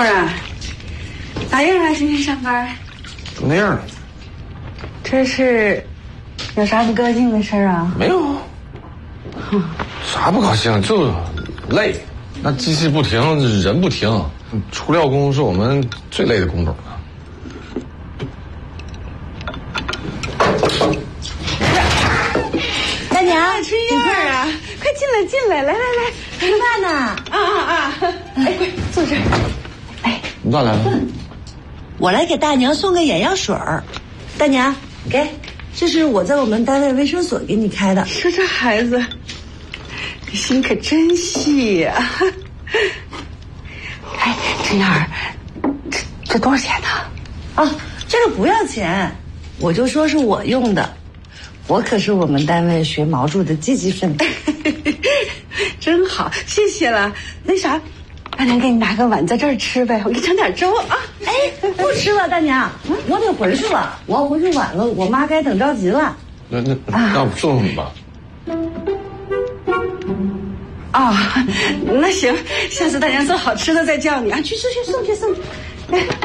慧儿啊，咋样啊？今天上班？ 就那样。 这是有啥不高兴的事啊？ 没有，啥不高兴，就累。那机器不停，人不停，出料工是我们最累的工种了。 大娘， 春燕儿啊，快进来，来， 吃饭呢？ 哎，快坐这儿。哎， 你咋来了？ 我来给大娘送个眼药水儿。大娘，给，这是我在我们单位卫生所给你开的。 说这孩子，这心可真细呀。哎，春燕儿，这多少钱呢？ 啊，这个不要钱，我就说是我用的。我可是我们单位学毛主的积极分子。 真好，谢谢了。那啥，大娘给你拿个碗在这儿吃呗，我给你盛点粥啊。 哎，不吃了，大娘，我得回去了，我要回去晚了，我妈该等着急了。 那我送送你吧。 哦，那行，下次大娘做好吃的再叫你啊，去送去。哎。